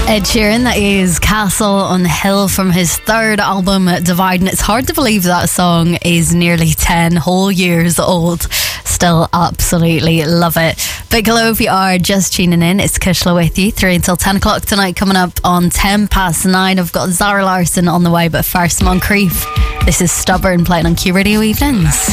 Ed Sheeran, that is Castle on the Hill from his third album, Divide. And it's hard to believe that song is nearly 10 whole years old. Still absolutely love it. Big hello if you are just tuning in. It's Kushla with you through until 10 o'clock tonight. Coming up on 10 past 9, I've got Zara Larsson on the way, but first Moncrief. This is Stubborn, playing on Q Radio Evenings.